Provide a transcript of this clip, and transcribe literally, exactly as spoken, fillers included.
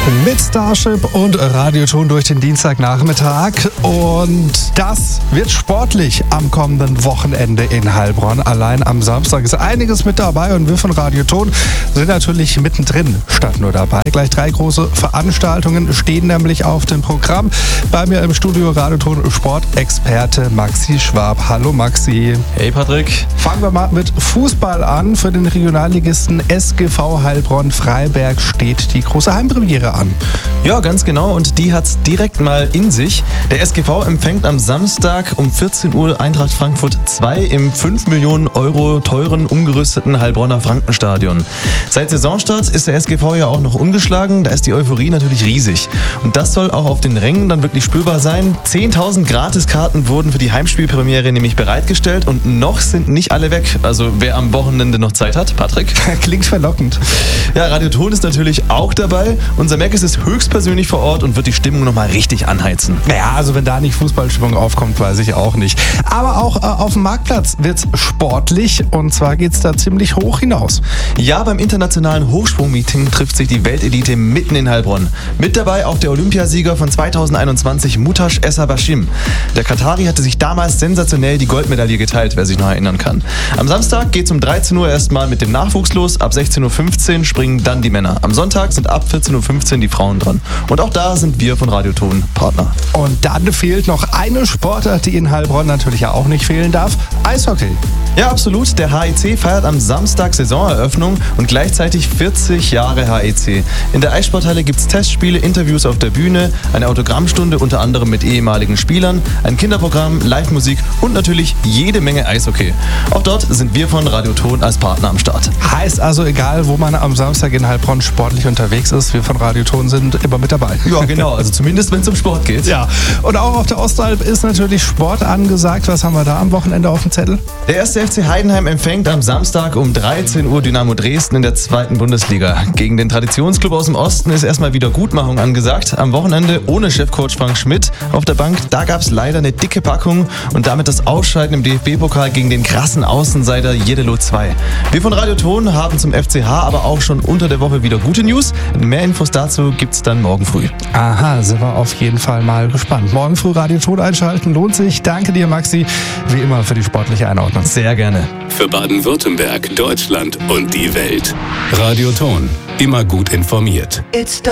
Mit Starship und Radioton durch den Dienstagnachmittag. Und das wird sportlich am kommenden Wochenende in Heilbronn. Allein am Samstag ist einiges mit dabei und wir von Radioton sind natürlich mittendrin statt nur dabei. Gleich drei große Veranstaltungen stehen nämlich auf dem Programm. Bei mir im Studio Radioton Sportexperte Maxi Schwab. Hallo Maxi. Hey Patrick. Fangen wir mal mit Fußball an. Für den Regionalligisten S G V Heilbronn-Freiberg steht die große Heimpremiere an. Ja, ganz genau. Und die hat's direkt mal in sich. Der S G V empfängt am Samstag um vierzehn Uhr Eintracht Frankfurt zwei im fünf Millionen Euro teuren, umgerüsteten Heilbronner Frankenstadion. Seit Saisonstart ist der S G V ja auch noch ungeschlagen. Da ist die Euphorie natürlich riesig. Und das soll auch auf den Rängen dann wirklich spürbar sein. zehntausend Gratiskarten wurden für die Heimspielpremiere nämlich bereitgestellt und noch sind nicht alle weg. Also wer am Wochenende noch Zeit hat, Patrick. Klingt verlockend. Ja, Radioton ist natürlich auch dabei. Unser Max ist höchstpersönlich vor Ort und wird die Stimmung nochmal richtig anheizen. Naja, also wenn da nicht Fußballstimmung aufkommt, weiß ich auch nicht. Aber auch äh, auf dem Marktplatz wird's sportlich und zwar geht's da ziemlich hoch hinaus. Ja, beim internationalen Hochsprung-Meeting trifft sich die Weltelite mitten in Heilbronn. Mit dabei auch der Olympiasieger von zweitausendeinundzwanzig, Mutaş Esa-Başim. Der Katari hatte sich damals sensationell die Goldmedaille geteilt, wer sich noch erinnern kann. Am Samstag geht's um dreizehn Uhr erstmal mit dem Nachwuchs los. Ab sechzehn Uhr fünfzehn springen dann die Männer. Am Sonntag sind ab vierzehn Uhr fünfzehn die Frauen dran. Und auch da sind wir von Radioton Partner. Und dann fehlt noch eine Sportart, die in Heilbronn natürlich ja auch nicht fehlen darf: Eishockey. Ja, absolut. Der H E C feiert am Samstag Saisoneröffnung und gleichzeitig vierzig Jahre H E C. In der Eissporthalle gibt es Testspiele, Interviews auf der Bühne, eine Autogrammstunde unter anderem mit ehemaligen Spielern, ein Kinderprogramm, Live-Musik und natürlich jede Menge Eishockey. Auch dort sind wir von Radioton als Partner am Start. Heißt also, egal wo man am Samstag in Heilbronn sportlich unterwegs ist, wir von Radioton sind immer mit dabei. Ja, genau. Also zumindest, wenn es um Sport geht. Ja. Und auch auf der Ostalb ist natürlich Sport angesagt. Was haben wir da am Wochenende auf dem Zettel? Der erste F C Heidenheim empfängt am Samstag um dreizehn Uhr Dynamo Dresden in der zweiten Bundesliga. Gegen den Traditionsclub aus dem Osten ist erstmal Wiedergutmachung angesagt. Am Wochenende ohne Chefcoach Frank Schmidt auf der Bank. Da gab es leider eine dicke Packung und damit das Ausscheiden im D F B-Pokal gegen den krassen Außenseiter Jedelo zwei. Wir von Radioton haben zum F C H aber auch schon unter der Woche wieder gute News. Mehr Infos dazu gibt's dann morgen früh. Aha, sind wir auf jeden Fall mal gespannt. Morgen früh Radioton einschalten, lohnt sich. Danke dir, Maxi, wie immer für die sportliche Einordnung. Sehr gerne. Für Baden-Württemberg, Deutschland und die Welt. Radioton. Immer gut informiert.